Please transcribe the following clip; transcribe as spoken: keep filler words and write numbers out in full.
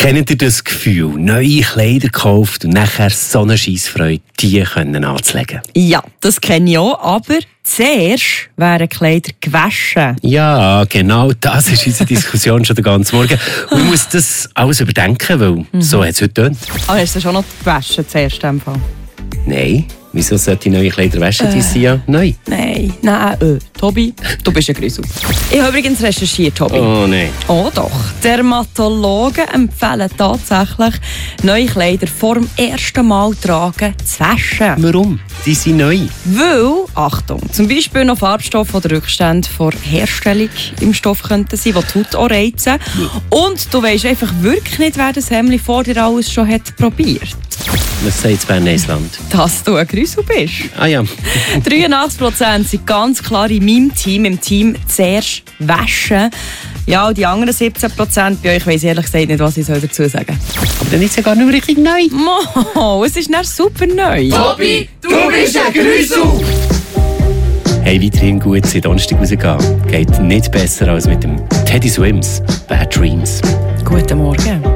Kennt ihr das Gefühl, neue Kleider gekauft und nachher so eine Scheissfreude, die können anzulegen? Ja, das kenne ich auch, aber zuerst werden Kleider gewaschen. Ja, genau, das ist unsere Diskussion schon den ganzen Morgen. Und ich muss das alles überdenken, weil mhm. so hat es heute getönt. Aber hast du schon noch gewaschen zuerst in dem Fall? Nein. Wieso sollte ich neue Kleider waschen? Die sind ja neu. Nein, nein, äh, Tobi, du bist ein Grüssel. Ich habe übrigens recherchiert, Tobi. Oh nein. Oh doch. Dermatologen empfehlen tatsächlich, neue Kleider vor dem ersten Mal tragen zu waschen. Warum? Die sind neu. Weil, Achtung, zum Beispiel noch Farbstoffe oder Rückstände vor Herstellung im Stoff könnten sein, die die Haut auch reizen. Und du weisst einfach wirklich nicht, wer das Hemdli vor dir alles schon hat probiert. Was sagt das Bern-Island? Dass du ein Grüssel bist. Ah ja. dreiundachtzig Prozent sind ganz klar in meinem Team, im Team zuerst waschen. Ja, und die anderen siebzehn Prozent bei euch weiss ich ehrlich gesagt nicht, was ich dazu sagen soll. Aber dann ist es ja gar nicht mehr richtig neu. Mo, es ist nicht super neu. Tobi, du bist ein Grüssel! Hey, weiterhin gut seit Donnerstag rausgehen. Geht nicht besser als mit dem Teddy Swims Bad Dreams. Guten Morgen.